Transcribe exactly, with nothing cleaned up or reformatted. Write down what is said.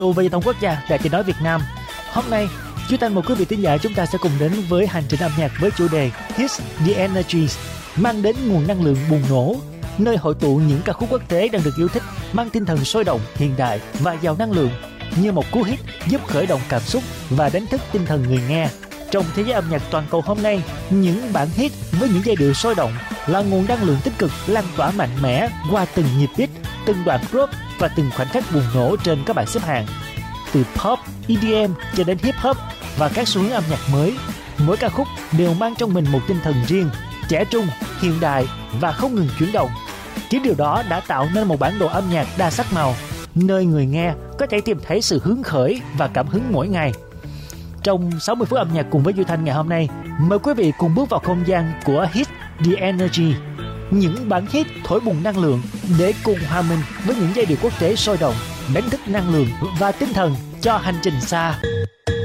Tù về giao thông quốc gia Đài Tiếng nói Việt Nam. Hôm nay, Duy Thanh mời quý vị thính giả chúng ta sẽ cùng đến với hành trình âm nhạc với chủ đề Hits the Energy, mang đến nguồn năng lượng bùng nổ, nơi hội tụ những ca khúc quốc tế đang được yêu thích, mang tinh thần sôi động, hiện đại và giàu năng lượng, như một cú hit giúp khởi động cảm xúc và đánh thức tinh thần người nghe. Trong thế giới âm nhạc toàn cầu hôm nay, những bản hit với những giai điệu sôi động là nguồn năng lượng tích cực lan tỏa mạnh mẽ qua từng nhịp beat, từng đoạn drop và từng khoảnh khắc bùng nổ trên các bảng xếp hạng. Từ pop, e đê em cho đến hip hop và các xu hướng âm nhạc mới, mỗi ca khúc đều mang trong mình một tinh thần riêng, trẻ trung, hiện đại và không ngừng chuyển động. Chính điều đó đã tạo nên một bản đồ âm nhạc đa sắc màu, nơi người nghe có thể tìm thấy sự hứng khởi và cảm hứng mỗi ngày. Trong sáu mươi phút âm nhạc cùng với Duy Thanh ngày hôm nay, mời quý vị cùng bước vào không gian của Hit the Energy, những bản hit thổi bùng năng lượng để cùng hòa mình với những giai điệu quốc tế sôi động, đánh thức năng lượng và tinh thần cho hành trình xa.